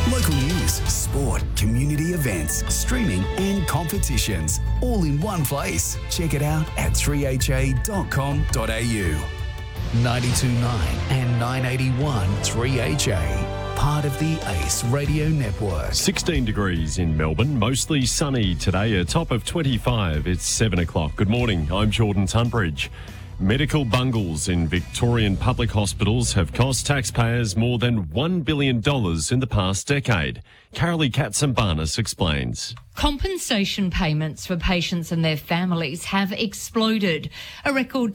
Local news, sport, community events, streaming and competitions, all in one place. Check it out at 3ha.com.au. 92.9 and 981 3HA. Part of the ACE Radio Network. 16 degrees in Melbourne, mostly sunny today, a top of 25. It's 7 o'clock. Good morning, I'm Jordan Tunbridge. Medical bungles in Victorian public hospitals have cost taxpayers more than $1 billion in the past decade. Carolee Katsambanis explains. Compensation payments for patients and their families have exploded. A record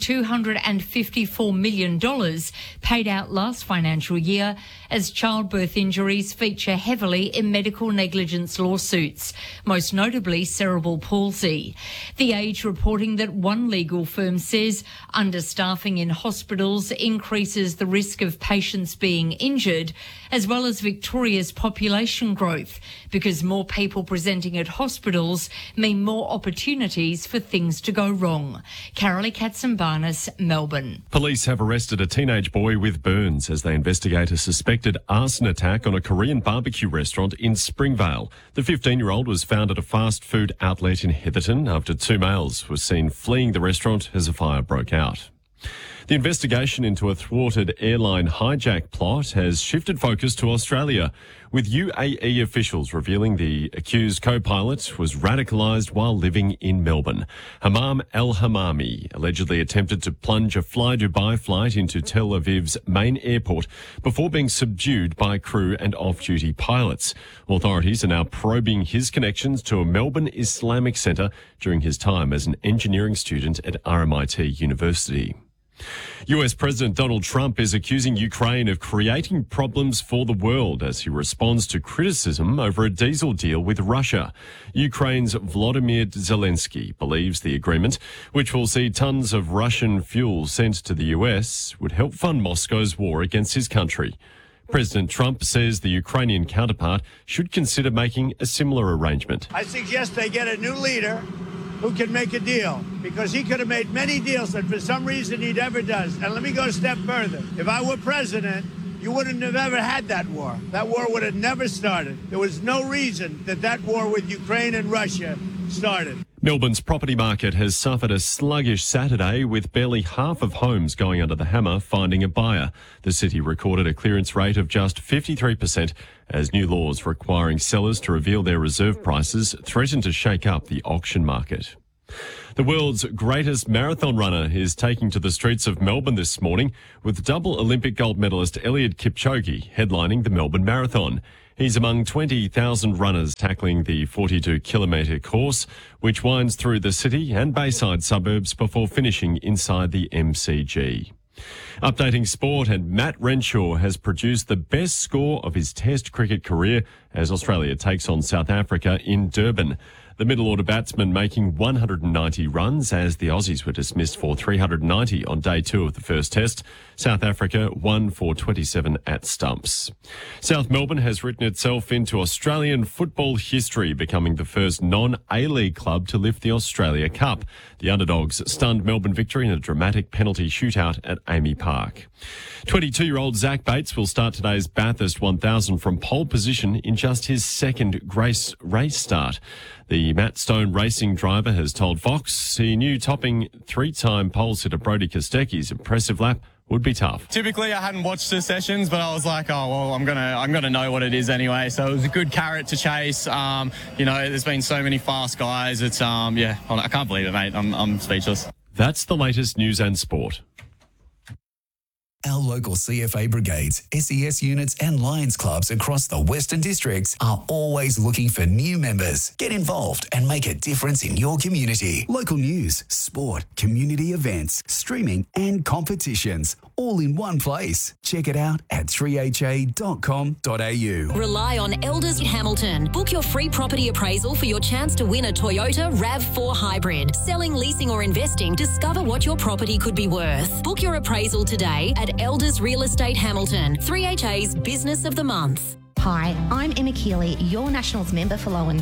$254 million paid out last financial year as childbirth injuries feature heavily in medical negligence lawsuits, most notably cerebral palsy. The Age reporting that one legal firm says understaffing in hospitals increases the risk of patients being injured, as well as Victoria's population growth, because more people presenting at hospitals mean more opportunities for things to go wrong. Carolee Katsambanis, Melbourne. Police have arrested a teenage boy with burns as they investigate a suspected arson attack on a Korean barbecue restaurant in Springvale. The 15-year-old was found at a fast food outlet in Heatherton after two males were seen fleeing the restaurant as a fire broke out. The investigation into a thwarted airline hijack plot has shifted focus to Australia, with UAE officials revealing the accused co-pilot was radicalised while living in Melbourne. Hammam El-Hammami allegedly attempted to plunge a Fly Dubai flight into Tel Aviv's main airport before being subdued by crew and off-duty pilots. Authorities are now probing his connections to a Melbourne Islamic centre during his time as an engineering student at RMIT University. US President Donald Trump is accusing Ukraine of creating problems for the world as he responds to criticism over a diesel deal with Russia. Ukraine's Volodymyr Zelensky believes the agreement, which will see tons of Russian fuel sent to the US, would help fund Moscow's war against his country. President Trump says the Ukrainian counterpart should consider making a similar arrangement. I suggest they get a new leader who can make a deal, because he could have made many deals that for some reason he never does. And let me go a step further. If I were president, you wouldn't have ever had that war. That war would have never started. There was no reason that war with Ukraine and Russia started. Melbourne's property market has suffered a sluggish Saturday, with barely half of homes going under the hammer finding a buyer. The city recorded a clearance rate of just 53% as new laws requiring sellers to reveal their reserve prices threaten to shake up the auction market. The world's greatest marathon runner is taking to the streets of Melbourne this morning, with double Olympic gold medalist Eliud Kipchoge headlining the Melbourne Marathon. He's among 20,000 runners tackling the 42-kilometre course, which winds through the city and Bayside suburbs before finishing inside the MCG. Updating sport, and Matt Renshaw has produced the best score of his Test cricket career as Australia takes on South Africa in Durban. The middle order batsman making 190 runs as the Aussies were dismissed for 390 on day two of the first test. South Africa won for 27 at stumps. South Melbourne has written itself into Australian football history, becoming the first non-A-League club to lift the Australia Cup. The Underdogs stunned Melbourne victory in a dramatic penalty shootout at Amy Park. 22-year-old Zach Bates will start today's Bathurst 1000 from pole position in just his second race start. The Matt Stone racing driver has told Fox he knew topping three-time pole sitter Brodie Kostecki's impressive lap would be tough. Typically, I hadn't watched the sessions, but I was like, oh, well, I'm gonna know what it is anyway. So it was a good carrot to chase. There's been so many fast guys. It's, I can't believe it, mate. I'm speechless. That's the latest news and sport. Our local CFA brigades, SES units and Lions clubs across the Western Districts are always looking for new members. Get involved and make a difference in your community. Local news, sport, community events, streaming and competitions, all in one place. Check it out at 3ha.com.au. Rely on Elders Hamilton. Book your free property appraisal for your chance to win a Toyota RAV4 Hybrid. Selling, leasing or investing, discover what your property could be worth. Book your appraisal today at Elders Real Estate Hamilton, 3HA's Business of the Month. Hi, I'm Emma Keeley, your Nationals member for Lowen.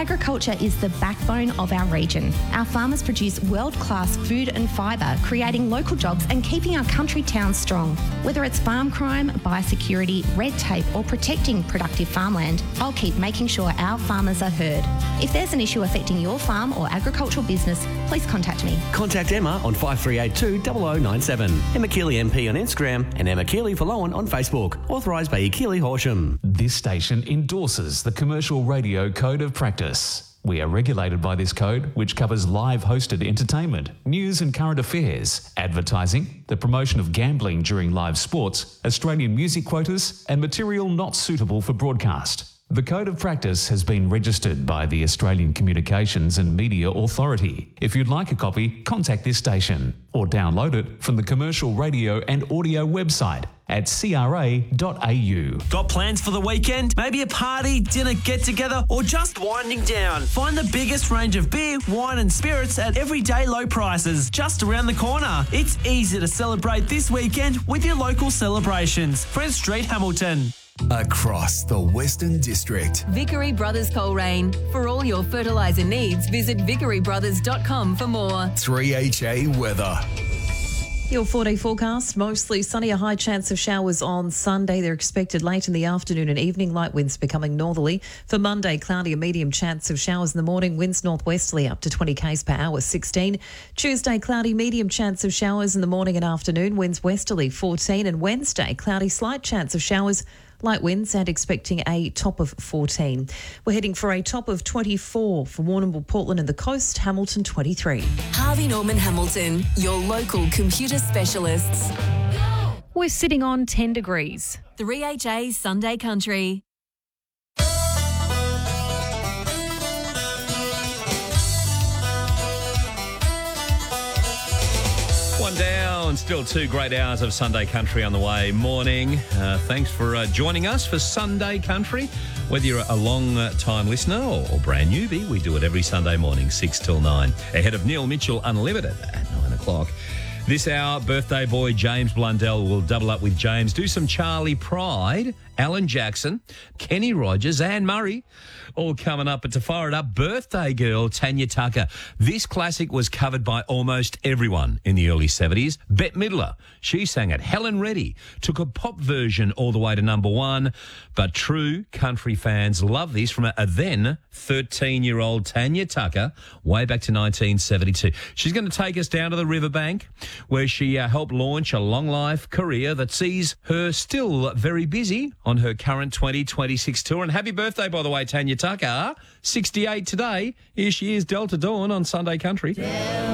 Agriculture is the backbone of our region. Our farmers produce world-class food and fibre, creating local jobs and keeping our country towns strong. Whether it's farm crime, biosecurity, red tape or protecting productive farmland, I'll keep making sure our farmers are heard. If there's an issue affecting your farm or agricultural business, please contact me. Contact Emma on 5382 0097. Emma Keeley MP on Instagram and Emma Keeley for Lowen on Facebook. Authorised by E. Keeley Horsham. This station endorses the Commercial Radio Code of Practice. We are regulated by this code, which covers live hosted entertainment, news and current affairs, advertising, the promotion of gambling during live sports, Australian music quotas, and material not suitable for broadcast. The Code of Practice has been registered by the Australian Communications and Media Authority. If you'd like a copy, contact this station or download it from the Commercial Radio and Audio website at cra.au. Got plans for the weekend? Maybe a party, dinner, get-together, or just winding down? Find the biggest range of beer, wine and spirits at everyday low prices just around the corner. It's easy to celebrate this weekend with your local celebrations. Prince Street, Hamilton. Across the Western District. Vickery Brothers Coleraine. For all your fertiliser needs, visit vickerybrothers.com for more. 3HA weather. Your 4-day forecast, mostly sunny, a high chance of showers on Sunday. They're expected late in the afternoon and evening, light winds becoming northerly. For Monday, cloudy, a medium chance of showers in the morning, winds northwesterly up to 20 k's per hour, 16. Tuesday, cloudy, medium chance of showers in the morning and afternoon, winds westerly, 14. And Wednesday, cloudy, slight chance of showers, light winds and expecting a top of 14. We're heading for a top of 24 for Warrnambool, Portland and the coast, Hamilton 23. Harvey Norman Hamilton, your local computer specialists. We're sitting on 10 degrees. 3HA Sunday Country. One down, still 2 great hours of Sunday Country on the way. Morning. Thanks for joining us for Sunday Country. Whether you're a long-time listener or brand newbie, we do it every Sunday morning, 6 till 9. Ahead of Neil Mitchell Unlimited at 9 o'clock. This hour, birthday boy James Blundell will double up with James, do some Charlie Pride, Alan Jackson, Kenny Rogers, Anne Murray, all coming up. But to fire it up, birthday girl Tanya Tucker. This classic was covered by almost everyone in the early 70s. Bette Midler, she sang it. Helen Reddy took a pop version all the way to number 1. But true country fans love this from a then 13-year-old Tanya Tucker way back to 1972. She's going to take us down to the riverbank where she helped launch a long life career that sees her still very busy on her current 2026 tour. And happy birthday, by the way, Tanya Tucker, 68 today. Here she is, Delta Dawn on Sunday Country.